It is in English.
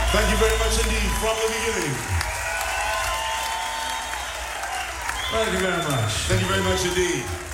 Thank you very much indeed, from the beginning. Thank you very much. Thank you very much indeed.